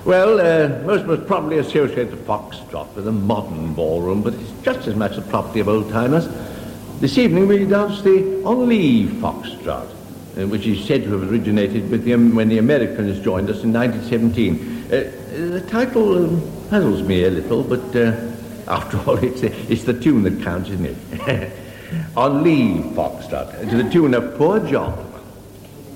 Well, most must probably associate the foxtrot with a modern ballroom, but it's just as much the property of old-timers. This evening we danced the On Leave foxtrot, which is said to have originated with when the Americans joined us in 1917. The title puzzles me a little, but after all, it's the tune that counts, isn't it? On Leave foxtrot, to the tune of Poor John.